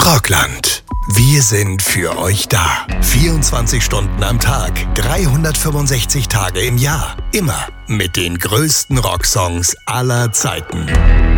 Rockland. Wir sind für euch da. 24 Stunden am Tag, 365 Tage im Jahr. Immer mit den größten Rocksongs aller Zeiten.